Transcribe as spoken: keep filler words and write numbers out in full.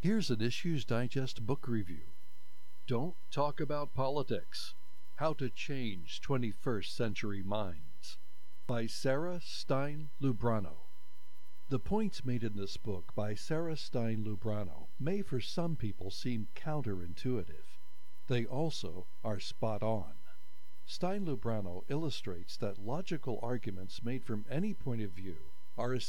Here's an Issues Digest book review. Don't Talk About Politics: How to Change twenty-first Century Minds by Sarah Stein Lubrano. The points made in this book by Sarah Stein Lubrano may for some people seem counterintuitive. They also are spot on. Stein Lubrano illustrates that logical arguments made from any point of view are